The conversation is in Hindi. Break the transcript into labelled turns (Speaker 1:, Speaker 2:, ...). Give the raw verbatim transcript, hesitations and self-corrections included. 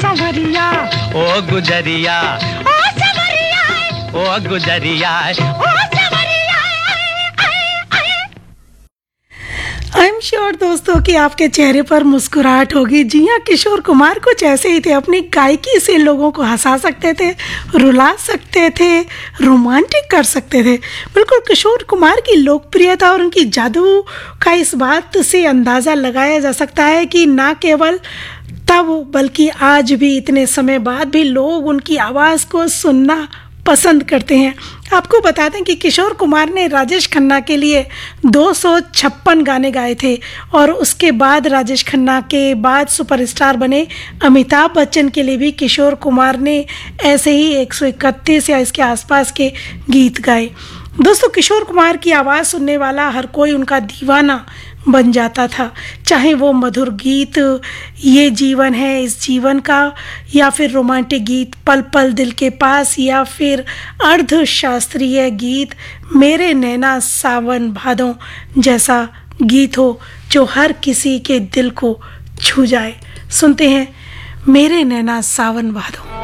Speaker 1: संवरिया,
Speaker 2: ओ गुजरिया,
Speaker 1: ओ संवरिया,
Speaker 2: ओ गुजरिया,
Speaker 1: ओ संवरिया।
Speaker 3: आई एम श्योर दोस्तों कि आपके चेहरे पर मुस्कुराहट होगी। जी हाँ, किशोर कुमार कुछ ऐसे ही थे। अपनी गायकी से लोगों को हंसा सकते थे, रुला सकते थे, रोमांटिक कर सकते थे। बिल्कुल, किशोर कुमार की लोकप्रियता और उनकी जादू का इस बात से अंदाज़ा लगाया जा सकता है कि ना केवल तब बल्कि आज भी इतने समय बाद भी लोग उनकी आवाज़ को सुनना पसंद करते हैं। आपको बता दें कि किशोर कुमार ने राजेश खन्ना के लिए दो सौ छप्पन गाने गाए थे और उसके बाद राजेश खन्ना के बाद सुपरस्टार बने अमिताभ बच्चन के लिए भी किशोर कुमार ने ऐसे ही एक सौ इकतीस या इसके आसपास के गीत गाए। दोस्तों, किशोर कुमार की आवाज़ सुनने वाला हर कोई उनका दीवाना बन जाता था, चाहे वो मधुर गीत ये जीवन है इस जीवन का, या फिर रोमांटिक गीत पल पल दिल के पास, या फिर अर्ध शास्त्रीय गीत मेरे नैना सावन भादों जैसा गीत हो जो हर किसी के दिल को छू जाए। सुनते हैं मेरे नैना सावन भादों।